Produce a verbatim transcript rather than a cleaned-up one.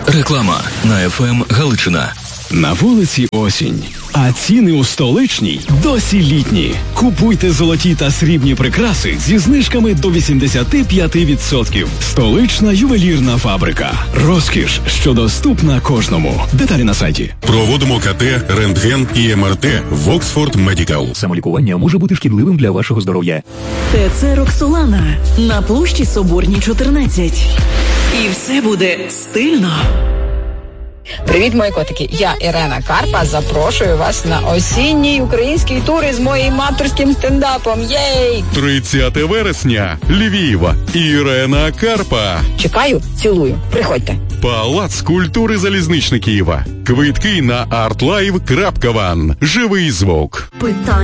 Реклама на еф ем Галичина. На вулиці осінь, а ціни у столичній досі літні. Купуйте золоті та срібні прикраси зі знижками до вісімдесят п'ять відсотків. Столична ювелірна фабрика. Розкіш, що доступна кожному. Деталі на сайті. Проводимо ка те, рентген і ем ер те в Oxford Medical. Самолікування може бути шкідливим для вашого здоров'я. ТЦ «Роксолана» на площі Соборній, чотирнадцять. І все буде стильно. Привіт, мої котики! Я Ірена Карпа, запрошую вас на осінній український тур із моїм авторським стендапом. Єй! тридцяте вересня. Львів. Ірена Карпа. Чекаю, цілую. Приходьте. Палац культури Залізничний Києва. Квитки на артлайв крапка ван. Живий звук. Питання.